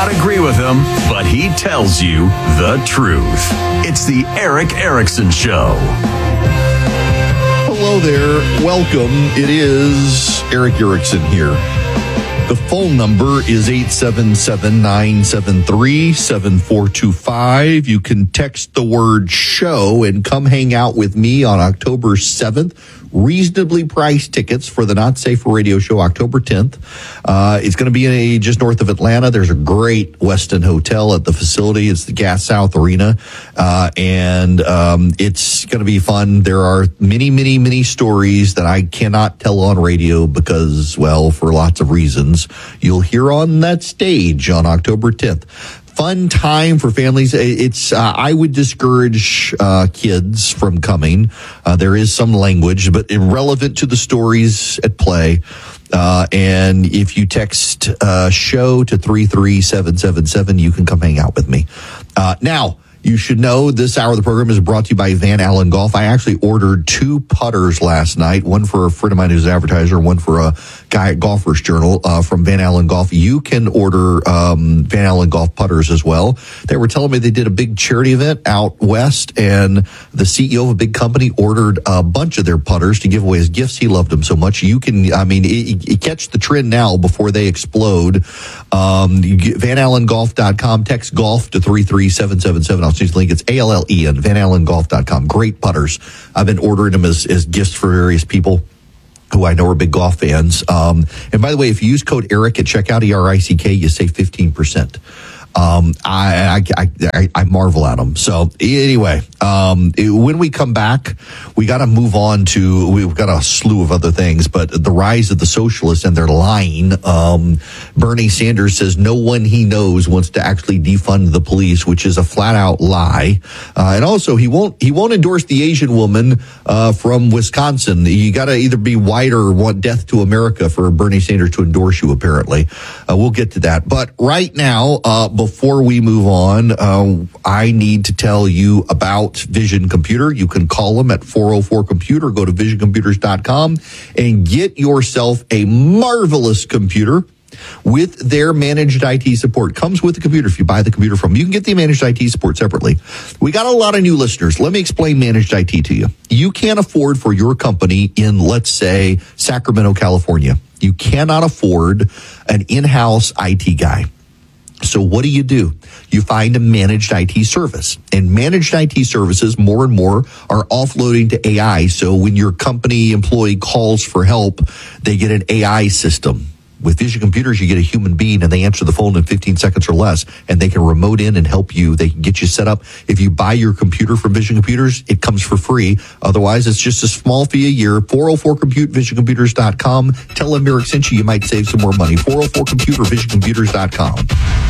not agree with him, but he tells you the truth. It's the Erick Erickson Show. Hello there. Welcome. It is Erick Erickson here. The phone number is 877-973-7425. You can text the word show and come hang out with me on October 7th. Reasonably priced tickets for the Not Safe for Radio show October 10th. It's going to be just north of Atlanta. There's a great Westin Hotel at the facility. It's the Gas South Arena. And it's going to be fun. There are many stories that I cannot tell on radio because, well, for lots of reasons. You'll hear on that stage on October 10th. Fun time for families. It's I would discourage kids from coming. There is some language, but irrelevant to the stories at play. And if you text show to 33777, you can come hang out with me. Now, you should know this hour of the program is brought to you by Van Allen Golf. I actually ordered 2 putters last night, one for a friend of mine who's an advertiser, one for a guy at Golfers Journal from Van Allen Golf. You can order Van Allen Golf putters as well. They were telling me they did a big charity event out west, and the CEO of a big company ordered a bunch of their putters to give away as gifts. He loved them so much. You can, you catch the trend now before they explode. VanAllenGolf.com, text golf to 33777. I'll choose the link. It's ALLEN, VanAllenGolf.com. Great putters. I've been ordering them as gifts for various people who I know are big golf fans. And by the way, if you use code Erick at checkout, ERICK, you save 15%. I marvel at them. So anyway, when we come back, we got to move on to, we've got a slew of other things, but the rise of the socialists and their lying. Bernie Sanders says no one he knows wants to actually defund the police, which is a flat out lie. And also he won't endorse the Asian woman, from Wisconsin. You got to either be white or want death to America for Bernie Sanders to endorse you, apparently. We'll get to that. But right now, before we move on, I need to tell you about Vision Computer. You can call them at 404-COMPUTER. Go to visioncomputers.com and get yourself a marvelous computer with their managed IT support. Comes with the computer if you buy the computer from them. You can get the managed IT support separately. We got a lot of new listeners. Let me explain managed IT to you. You can't afford for your company in, let's say, Sacramento, California. You cannot afford an in-house IT guy. So what do? You find a managed IT service. And managed IT services, more and more, are offloading to AI. So when your company employee calls for help, they get an AI system. With Vision Computers, you get a human being, and they answer the phone in 15 seconds or less, and they can remote in and help you. They can get you set up. If you buy your computer from Vision Computers, it comes for free. Otherwise, it's just a small fee a year. 404-COMPUTE, visioncomputers.com. Tell them Erick sent you. You might save some more money. 404-COMPUTER, visioncomputers.com.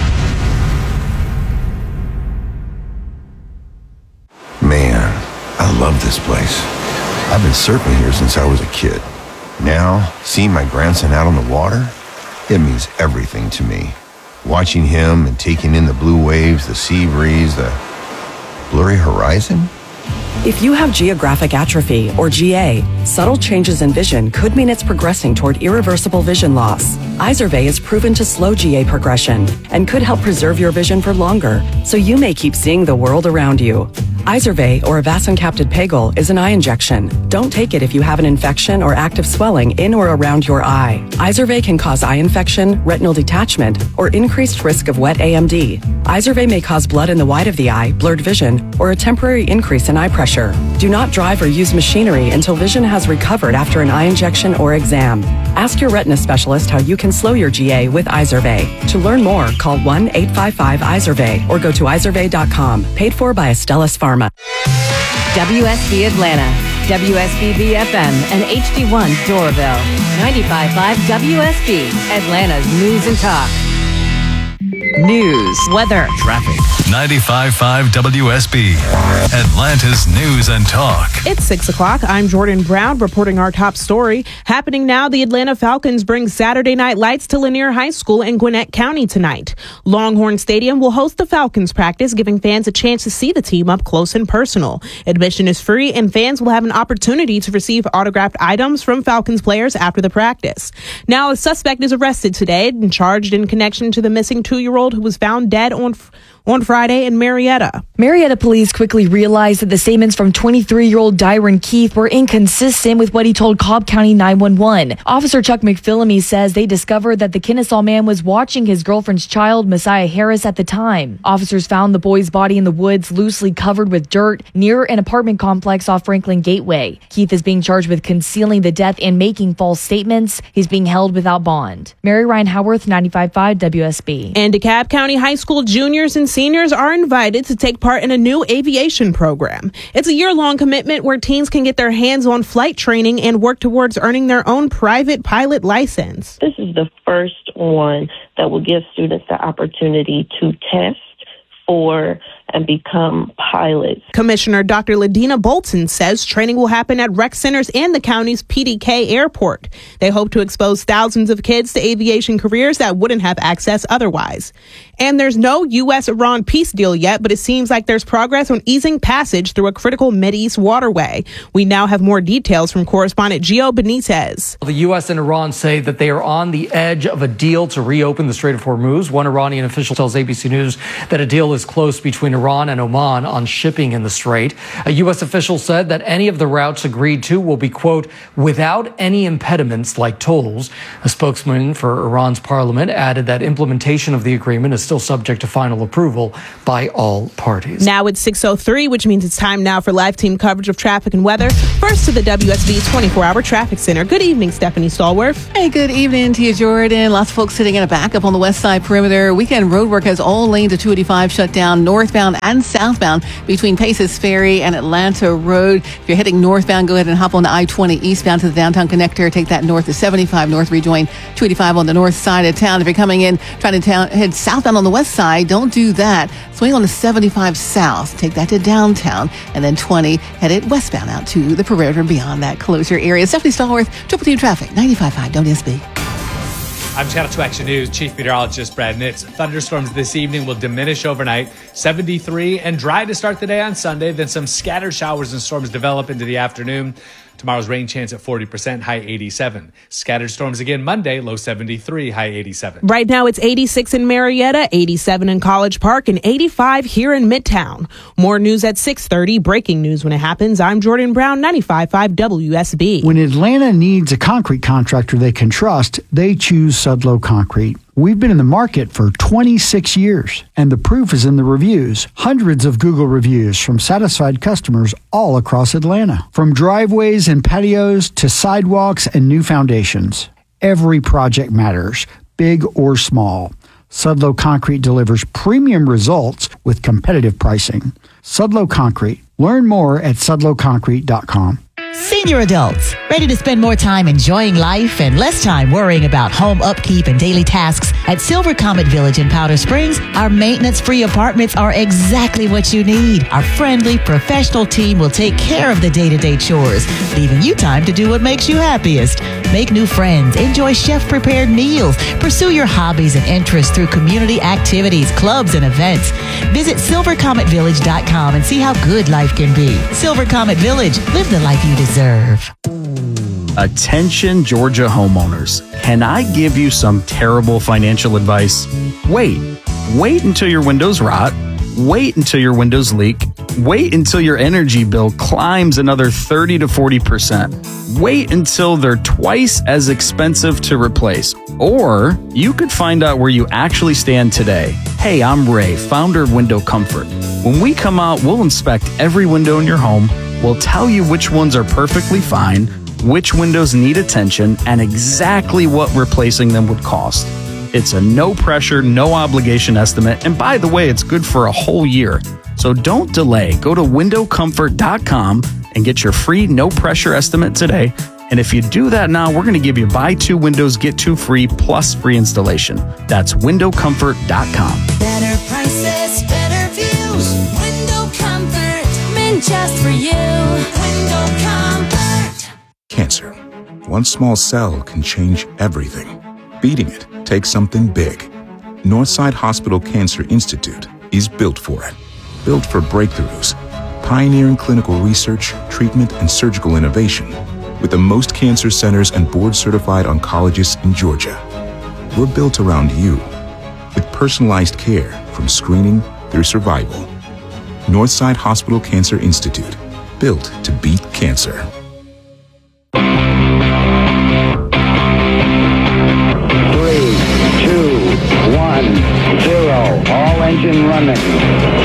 Man, I love this place. I've been surfing here since I was a kid. Now, seeing my grandson out on the water, it means everything to me. Watching him and taking in the blue waves, the sea breeze, the blurry horizon. If you have geographic atrophy, or GA, subtle changes in vision could mean it's progressing toward irreversible vision loss. Izervay is proven to slow GA progression and could help preserve your vision for longer, so you may keep seeing the world around you. Izervay, or avacincaptad pegol, is an eye injection. Don't take it if you have an infection or active swelling in or around your eye. Izervay can cause eye infection, retinal detachment, or increased risk of wet AMD. Izervay may cause blood in the white of the eye, blurred vision, or a temporary increase in eye pressure. Do not drive or use machinery until vision has recovered after an eye injection or exam. Ask your retina specialist how you can slow your GA with Izervay. To learn more, call 1-855-IZERVAY or go to izervay.com. Paid for by Astellas Pharma. WSB Atlanta, WSBB FM, and HD1 Doraville. 95.5 WSB, Atlanta's news and talk. News, weather, traffic. 95.5 WSB, Atlanta's news and talk. It's 6 o'clock. I'm Jordan Brown reporting our top story. Happening now, the Atlanta Falcons bring Saturday Night Lights to Lanier High School in Gwinnett County tonight. Longhorn Stadium will host the Falcons practice, giving fans a chance to see the team up close and personal. Admission is free, and fans will have an opportunity to receive autographed items from Falcons players after the practice. Now, a suspect is arrested today and charged in connection to the missing 2 22-year-old who was found dead on Friday in Marietta. Marietta police quickly realized that the statements from 23-year-old Dyron Keith were inconsistent with what he told Cobb County 911. Officer Chuck McPhillamy says they discovered that the Kennesaw man was watching his girlfriend's child, Messiah Harris, at the time. Officers found the boy's body in the woods, loosely covered with dirt, near an apartment complex off Franklin Gateway. Keith is being charged with concealing the death and making false statements. He's being held without bond. Mary Ryan Howarth, 95.5 WSB. And DeKalb County High School juniors and seniors are invited to take part in a new aviation program. It's a year-long commitment where teens can get their hands on flight training and work towards earning their own private pilot license. This is the first one that will give students the opportunity to test for and become pilots. Commissioner Dr. Ladina Bolton says training will happen at rec centers and the county's PDK airport. They hope to expose thousands of kids to aviation careers that wouldn't have access otherwise. And there's no U.S.-Iran peace deal yet, but it seems like there's progress on easing passage through a critical Mideast waterway. We now have more details from correspondent Gio Benitez. The U.S. and Iran say that they are on the edge of a deal to reopen the Strait of Hormuz. One Iranian official tells ABC News that a deal is close between Iran and Oman on shipping in the strait. A U.S. official said that any of the routes agreed to will be, quote, without any impediments like tolls. A spokesman for Iran's parliament added that implementation of the agreement is still subject to final approval by all parties. Now it's 6:03, which means it's time now for live team coverage of traffic and weather. First to the WSB 24-hour traffic center. Good evening, Stephanie Stallworth. Hey, good evening to you, Jordan. Lots of folks sitting in a backup on the west side perimeter. Weekend road work has all lanes of 285 shut down northbound and southbound between Paces Ferry and Atlanta Road. If you're heading northbound, go ahead and hop on the I-20 eastbound to the downtown connector. Take that north to 75 north, rejoin 285 on the north side of town. If you're coming in, trying to head southbound on the west side, don't do that. Swing on the 75 south. Take that to downtown. And then 20, headed westbound out to the perimeter beyond that closure area. Stephanie Stallworth, Triple T Traffic, 95.5 WSB. I'm Channel 2 Action News Chief Meteorologist Brad Nitz. Thunderstorms this evening will diminish overnight. 73 and dry to start the day on Sunday. Then some scattered showers and storms develop into the afternoon. Tomorrow's rain chance at 40%, high 87. Scattered storms again Monday, low 73, high 87. Right now it's 86 in Marietta, 87 in College Park, and 85 here in Midtown. More news at 6:30. Breaking news when it happens. I'm Jordan Brown, 95.5 WSB. When Atlanta needs a concrete contractor they can trust, they choose Sudlow Concrete. We've been in the market for 26 years, and the proof is in the reviews. Hundreds of Google reviews from satisfied customers all across Atlanta. From driveways and patios to sidewalks and new foundations. Every project matters, big or small. Sudlow Concrete delivers premium results with competitive pricing. Sudlow Concrete. Learn more at sudlowconcrete.com. Senior adults, ready to spend more time enjoying life and less time worrying about home upkeep and daily tasks? At Silver Comet Village in Powder Springs, our maintenance-free apartments are exactly what you need. Our friendly, professional team will take care of the day-to-day chores, leaving you time to do what makes you happiest. Make new friends, enjoy chef-prepared meals, pursue your hobbies and interests through community activities, clubs, and events. Visit silvercometvillage.com and see how good life can be. Silver Comet Village, live the life you deserve. Attention, Georgia homeowners. Can I give you some terrible financial advice? Wait until your windows rot. Wait until your windows leak. Wait until your energy bill climbs another 30 to 40%. Wait until they're twice as expensive to replace. Or you could find out where you actually stand today. Hey, I'm Ray, founder of Window Comfort. When we come out, we'll inspect every window in your home. We'll tell you which ones are perfectly fine, which windows need attention, and exactly what replacing them would cost. It's a no pressure, no obligation estimate. And by the way, it's good for a whole year. So don't delay. Go to windowcomfort.com and get your free no pressure estimate today. And if you do that now, we're going to give you buy 2 windows, get 2 free plus free installation. That's windowcomfort.com. Better prices, better views. Window Comfort, meant just for you. Window Comfort. Cancer. One small cell can change everything. Beating it takes something big. Northside Hospital Cancer Institute is built for it. Built for breakthroughs, pioneering clinical research, treatment, and surgical innovation, with the most cancer centers and board-certified oncologists in Georgia. We're built around you. with personalized care from screening through survival. Northside Hospital Cancer Institute, built to beat cancer. 3, 2, 1, 0. All engine running.